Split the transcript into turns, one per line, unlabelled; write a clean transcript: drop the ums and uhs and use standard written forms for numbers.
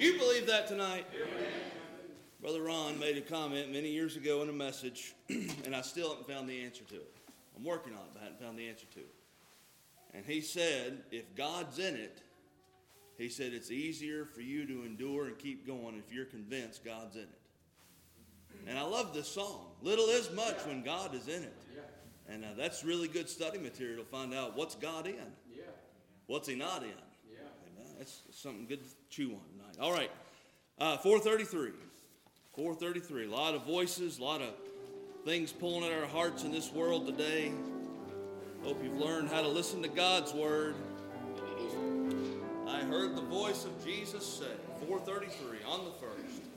You believe that tonight? Brother Ron made a comment many years ago in a message, and I still haven't found the answer to it. I'm working on it, but I haven't found the answer to it. And he said, if God's in it, he said it's easier for you to endure and keep going if you're convinced God's in it. And I love this song. Little is much when God is in it. And that's really good study material to find out what's God in. What's he not in. Amen. That's something good to chew on tonight. All right. 433. 433. A lot of voices, a lot of things pulling at our hearts in this world today. Hope you've learned how to listen to God's word. I heard the voice of Jesus say, 433 on the first.